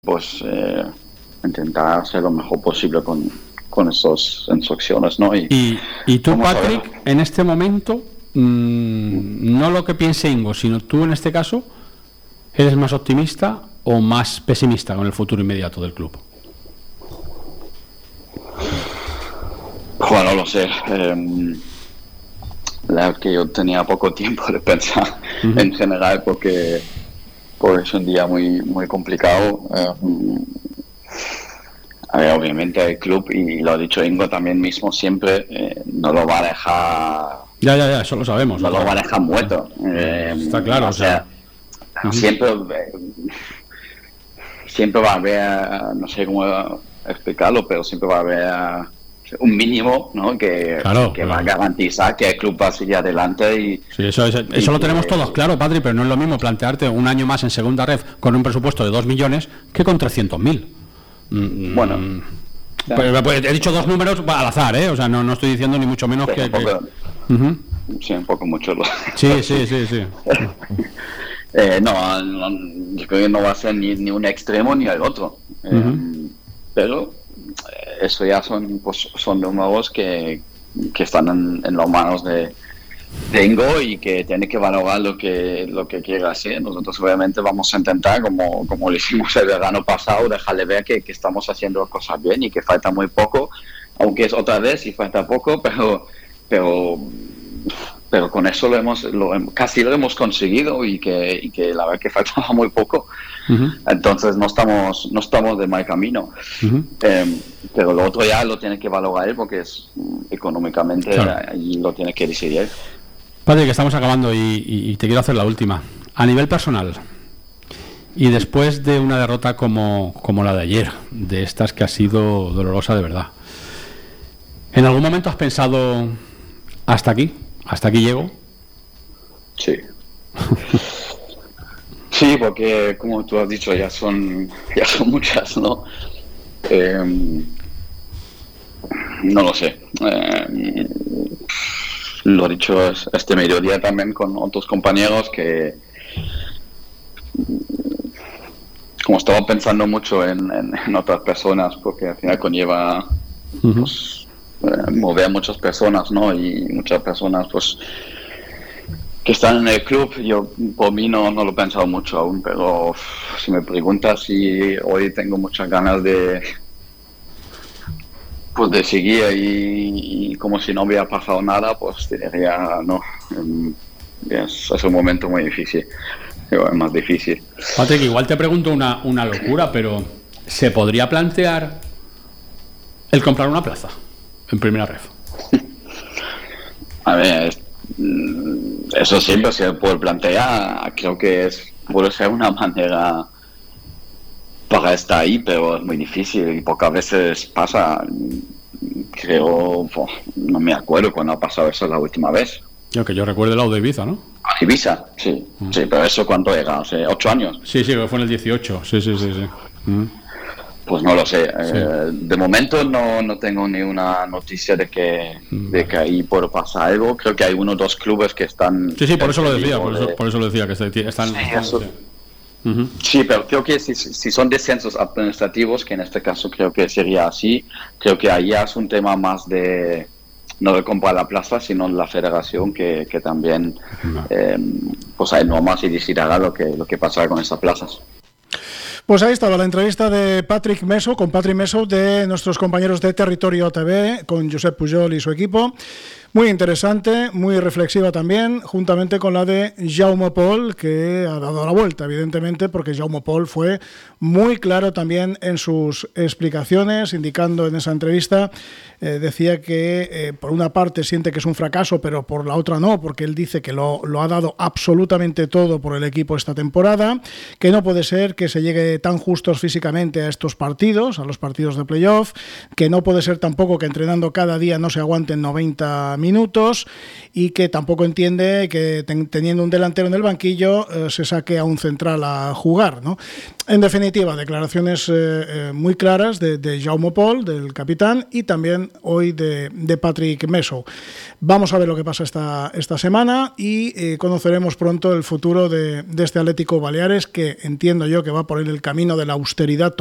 pues intentar hacer lo mejor posible con estas instrucciones, ¿no? Y tú, Patrick, en este momento, no lo que piense Ingo, sino tú en este caso, ¿eres más optimista o más pesimista con el futuro inmediato del club? Bueno, no lo sé. La verdad que yo tenía poco tiempo de pensar en general porque es un día muy complicado. A ver, obviamente el club, y lo ha dicho Ingo también mismo siempre, no lo va a dejar... Ya, eso lo sabemos. No lo va a dejar muerto. Está claro, o sea... Siempre va a haber, no sé cómo explicarlo, pero siempre va a haber un mínimo, ¿no? que va a garantizar que el club va a seguir adelante. Sí, eso lo tenemos todos claro, Patri, pero no es lo mismo plantearte un año más en segunda ref con un presupuesto de 2 millones que con 300.000. Bueno, pues he dicho dos números al azar, o sea, no estoy diciendo ni mucho menos que... Sí, un poco mucho. Sí. No, yo creo que no va a ser ni un extremo ni el otro. Pero eso ya son números que están en las manos de Ingo y que tiene que valorar lo que quiera hacer. Nosotros obviamente vamos a intentar, como lo hicimos el verano pasado, dejarle ver que estamos haciendo cosas bien y que falta muy poco, aunque es otra vez y falta poco, pero con eso casi lo hemos conseguido y que la verdad que faltaba muy poco. Entonces no estamos de mal camino. Pero lo otro ya lo tiene que valorar él porque es económicamente y lo tiene que decidir él. Padre, que estamos acabando y te quiero hacer la última. A nivel personal, y después de una derrota como la de ayer, de estas que ha sido dolorosa de verdad, ¿en algún momento has pensado hasta aquí llego? Sí. Sí, porque como tú has dicho, ya son muchas, ¿no? No lo sé. Lo he dicho este mediodía también con otros compañeros que como estaba pensando mucho en otras personas, porque al final conlleva pues, mover a muchas personas, ¿no? Y muchas personas pues que están en el club. Yo por mí no lo he pensado mucho aún, pero si me preguntas si hoy tengo muchas ganas de seguir y como si no hubiera pasado nada, pues te diría no. Es un momento muy difícil, es más difícil. Patrick, igual te pregunto una locura, pero ¿se podría plantear el comprar una plaza en primera ref? A ver, eso siempre se puede plantear. Creo que puede ser una manera para estar ahí, pero es muy difícil y pocas veces pasa. Creo, no me acuerdo cuándo ha pasado eso la última vez. Yo recuerdo el lado de Ibiza, ¿no? Ibiza, sí, pero eso ¿cuánto era? O sea, 8 años. Sí, fue en el 18, sí. Pues no lo sé. De momento no tengo ni una noticia de que ahí puede pasar algo. Creo que hay 1 o 2 clubes que están... Sí, por eso lo decía, por eso lo decía, que están... Sí, pero creo que si son descensos administrativos, que en este caso creo que sería así, creo que ahí es un tema más de... no de comprar la plaza, sino la federación que también pues hay normas y decidirá lo que pasará con esas plazas. Pues ahí estaba la entrevista de Patrick Meso, de nuestros compañeros de Territorio TV, con Josep Pujol y su equipo. Muy interesante, muy reflexiva también, juntamente con la de Jaume Pol, que ha dado la vuelta, evidentemente, porque Jaume Pol fue muy claro también en sus explicaciones, indicando en esa entrevista, decía que por una parte siente que es un fracaso, pero por la otra no, porque él dice que lo ha dado absolutamente todo por el equipo esta temporada, que no puede ser que se llegue tan justos físicamente a estos partidos, a los partidos de playoff, que no puede ser tampoco que entrenando cada día no se aguanten 90 minutos y que tampoco entiende que teniendo un delantero en el banquillo se saque a un central a jugar, ¿no? En definitiva, declaraciones muy claras de Jaume Pol, del capitán, y también hoy de Patrick Messou. Vamos a ver lo que pasa esta semana y conoceremos pronto el futuro de este Atlético Baleares, que entiendo yo que va por el camino de la austeridad